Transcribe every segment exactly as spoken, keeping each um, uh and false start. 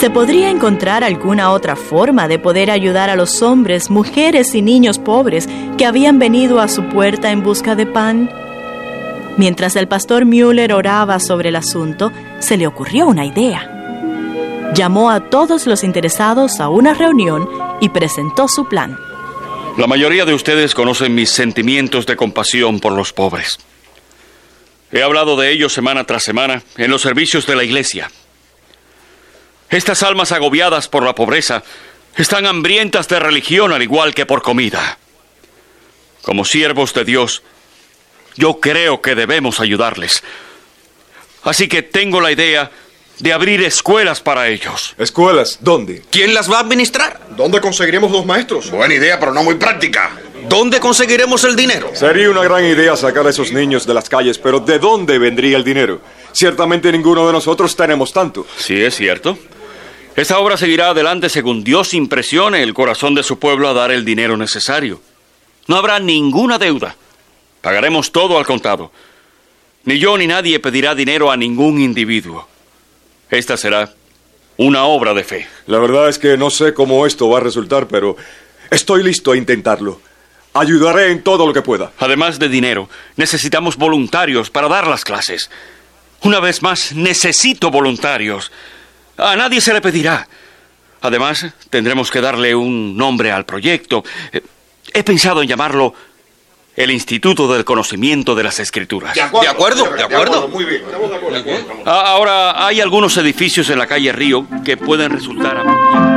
¿Se podría encontrar alguna otra forma de poder ayudar a los hombres, mujeres y niños pobres que habían venido a su puerta en busca de pan? Mientras el pastor Müller oraba sobre el asunto, se le ocurrió una idea. Llamó a todos los interesados a una reunión y presentó su plan. La mayoría de ustedes conocen mis sentimientos de compasión por los pobres. He hablado de ellos semana tras semana en los servicios de la iglesia. Estas almas agobiadas por la pobreza están hambrientas de religión al igual que por comida. Como siervos de Dios, yo creo que debemos ayudarles. Así que tengo la idea de abrir escuelas para ellos. ¿Escuelas? ¿Dónde? ¿Quién las va a administrar? ¿Dónde conseguiremos los maestros? Buena idea, pero no muy práctica. ¿Dónde conseguiremos el dinero? Sería una gran idea sacar a esos niños de las calles, pero ¿de dónde vendría el dinero? Ciertamente ninguno de nosotros tenemos tanto. Sí, es cierto. Esta obra seguirá adelante según Dios impresione el corazón de su pueblo a dar el dinero necesario. No habrá ninguna deuda. Pagaremos todo al contado. Ni yo ni nadie pedirá dinero a ningún individuo. Esta será una obra de fe. La verdad es que no sé cómo esto va a resultar, pero estoy listo a intentarlo. Ayudaré en todo lo que pueda. Además de dinero, necesitamos voluntarios para dar las clases. Una vez más, necesito voluntarios. A nadie se le pedirá. Además, tendremos que darle un nombre al proyecto. He pensado en llamarlo el Instituto del Conocimiento de las Escrituras. De acuerdo, de acuerdo. De acuerdo. Muy bien, estamos de acuerdo. ¿De acuerdo? Ahora, hay algunos edificios en la calle Río que pueden resultar apropiados.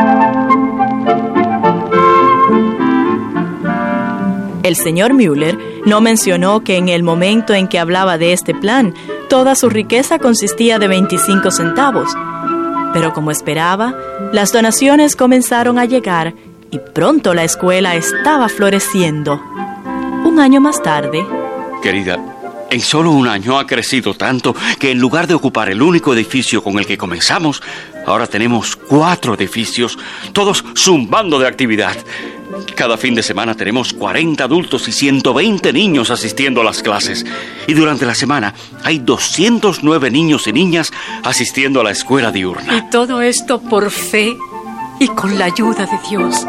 El señor Müller no mencionó que en el momento en que hablaba de este plan, toda su riqueza consistía de veinticinco centavos. Pero como esperaba, las donaciones comenzaron a llegar y pronto la escuela estaba floreciendo. Un año más tarde... Querida, en solo un año ha crecido tanto que en lugar de ocupar el único edificio con el que comenzamos, ahora tenemos cuatro edificios, todos zumbando de actividad. Cada fin de semana tenemos cuarenta adultos y ciento veinte niños asistiendo a las clases. Y durante la semana hay doscientos nueve niños y niñas asistiendo a la escuela diurna. Y todo esto por fe y con la ayuda de Dios.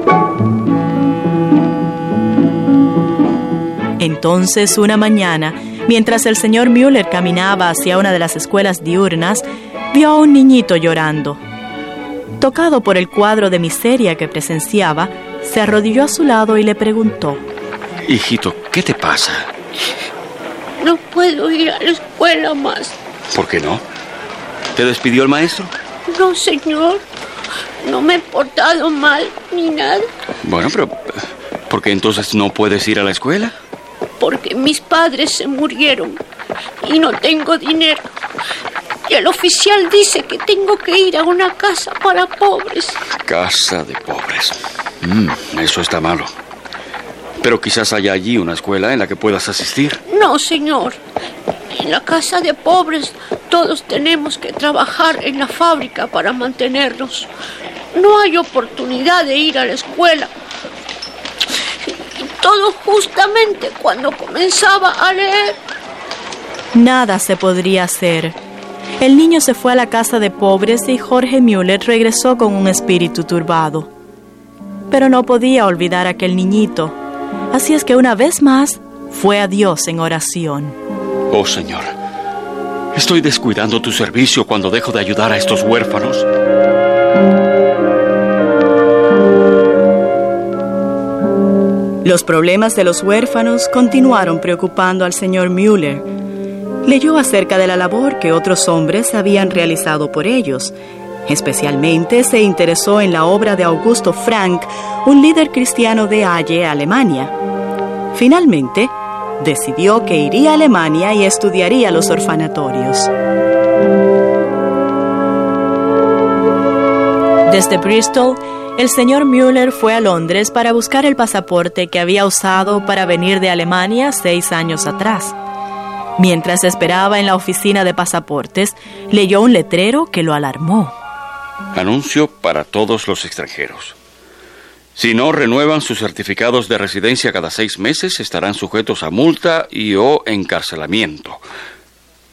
Entonces, una mañana, mientras el señor Müller caminaba hacia una de las escuelas diurnas, vio a un niñito llorando. Tocado por el cuadro de miseria que presenciaba, se arrodilló a su lado y le preguntó: Hijito, ¿qué te pasa? No puedo ir a la escuela más. ¿Por qué no? ¿Te despidió el maestro? No, señor. No me he portado mal ni nada. Bueno, pero ¿por qué entonces no puedes ir a la escuela? Porque mis padres se murieron y no tengo dinero. Y el oficial dice que tengo que ir a una casa para pobres. Casa de pobres. Mm, eso está malo. Pero quizás haya allí una escuela en la que puedas asistir. No, señor. En la casa de pobres todos tenemos que trabajar en la fábrica para mantenernos. No hay oportunidad de ir a la escuela. Y todo justamente cuando comenzaba a leer. Nada se podría hacer. El niño se fue a la casa de pobres y Jorge Müller regresó con un espíritu turbado. Pero no podía olvidar a aquel niñito. Así es que una vez más fue a Dios en oración. Oh, Señor, estoy descuidando tu servicio cuando dejo de ayudar a estos huérfanos. Los problemas de los huérfanos continuaron preocupando al señor Müller. Leyó acerca de la labor que otros hombres habían realizado por ellos. Especialmente se interesó en la obra de Augusto Frank, un líder cristiano de Halle, Alemania. Finalmente, decidió que iría a Alemania y estudiaría los orfanatorios. Desde Bristol, el señor Müller fue a Londres para buscar el pasaporte que había usado para venir de Alemania seis años atrás. Mientras esperaba en la oficina de pasaportes, leyó un letrero que lo alarmó. Anuncio para todos los extranjeros. Si no renuevan sus certificados de residencia cada seis meses, estarán sujetos a multa y o encarcelamiento.